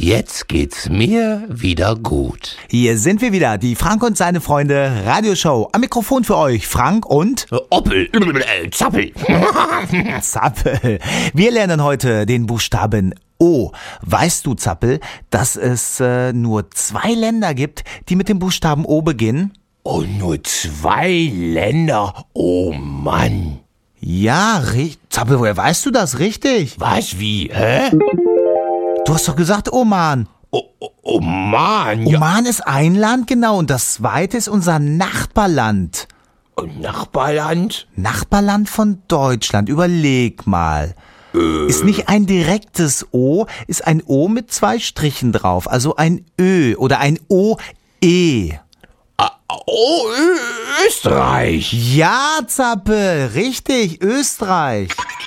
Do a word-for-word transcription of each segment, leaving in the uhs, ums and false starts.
Jetzt geht's mir wieder gut. Hier sind wir wieder, die Frank und seine Freunde Radioshow. Am Mikrofon für euch Frank und Oppel, äh, Zappel. Zappel. Wir lernen heute den Buchstaben O. Weißt du, Zappel, dass es äh, nur zwei Länder gibt, die mit dem Buchstaben O beginnen? Oh, nur zwei Länder? Oh Mann. Ja, richtig. Zappel, woher weißt du das? Richtig. Was, wie, hä? Du hast doch gesagt Oman. Oh, oh, Oman, ja. Oman ist ein Land, genau, und das zweite ist unser Nachbarland. Und Nachbarland? Nachbarland von Deutschland, überleg mal. Äh. Ist nicht ein direktes O, ist ein O mit zwei Strichen drauf, also ein Ö oder ein O-E. Oh, Österreich. Ja, Zappel, richtig, Österreich.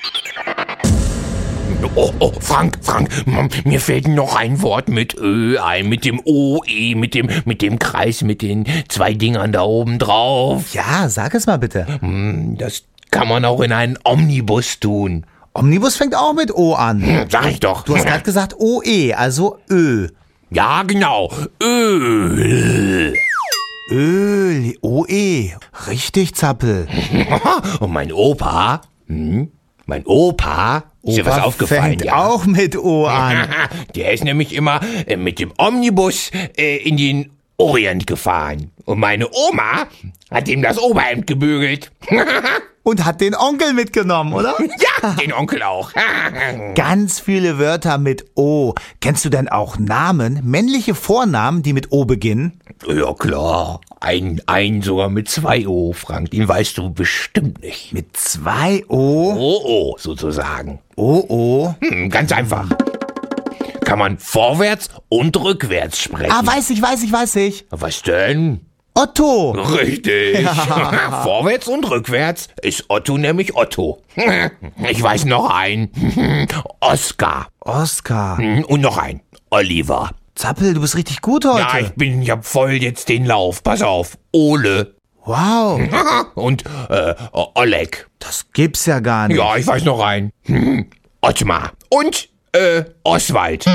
Oh, oh, Frank, Frank, mir fällt noch ein Wort mit Ö ein, mit dem O, E, mit dem, mit dem Kreis, mit den zwei Dingern da oben drauf. Ja, sag es mal bitte. Das kann man auch in einen Omnibus tun. Omnibus fängt auch mit O an. Sag ich doch. Du hast gerade gesagt O-E, also Ö. Ja, genau, Öl. Öl, O-E. Richtig, Zappel. Und mein Opa, hm, mein Opa, ist dir was aufgefallen? Fängt ja? auch mit O an. Der ist nämlich immer äh, mit dem Omnibus äh, in den Orient gefahren. Und meine Oma hat ihm das Oberhemd gebügelt. Und hat den Onkel mitgenommen, oder? Ja, den Onkel auch. Ganz viele Wörter mit O. Kennst du denn auch Namen, männliche Vornamen, die mit O beginnen? Ja, klar. Ein, ein sogar mit zwei O, Frank. Den weißt du bestimmt nicht. Mit zwei O? O, O, sozusagen. O, O? Hm, ganz einfach. Kann man vorwärts und rückwärts sprechen. Ah, weiß ich, weiß ich, weiß ich. Was denn? Otto. Richtig. Ja. Vorwärts und rückwärts ist Otto nämlich Otto. Ich weiß noch ein. Oskar. Oskar. Und noch ein. Oliver. Zappel, du bist richtig gut heute. Ja, ich bin, ich hab voll jetzt den Lauf. Pass auf. Ole. Wow. Und äh, Oleg. Das gibt's ja gar nicht. Ja, ich weiß noch ein. Ottmar. Und äh, Oswald.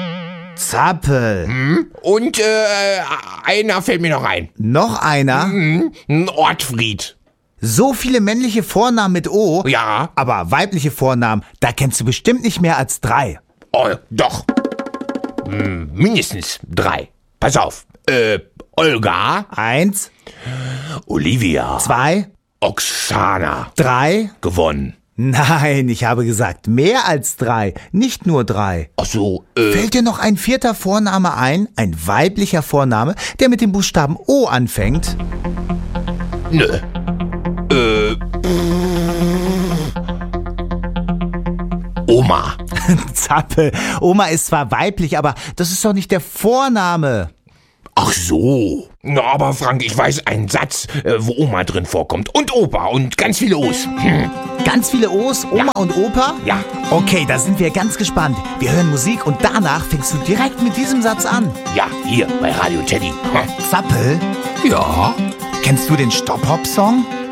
Zappel. Hm? Und äh, einer fällt mir noch ein. Noch einer? Hm? Ortfried. So viele männliche Vornamen mit O. Ja. Aber weibliche Vornamen, da kennst du bestimmt nicht mehr als drei. Oh, doch. Hm, mindestens drei. Pass auf. Äh, Olga. Eins. Olivia. Zwei. Oksana. Drei. Gewonnen. Nein, ich habe gesagt mehr als drei, nicht nur drei. Ach so, äh. Fällt dir noch ein vierter Vorname ein, ein weiblicher Vorname, der mit dem Buchstaben O anfängt? Nö. Äh. Oma. Zappel, Oma ist zwar weiblich, aber das ist doch nicht der Vorname. Ach so. Na, aber Frank, ich weiß einen Satz, äh, wo Oma drin vorkommt. Und Opa und ganz viele O's. Hm. Ganz viele O's, Oma ja. Und Opa? Ja. Okay, da sind wir ganz gespannt. Wir hören Musik und danach fängst du direkt mit diesem Satz an. Ja, hier bei Radio Teddy. Hm. Zappel? Ja? Kennst du den Stop-Hop-Song?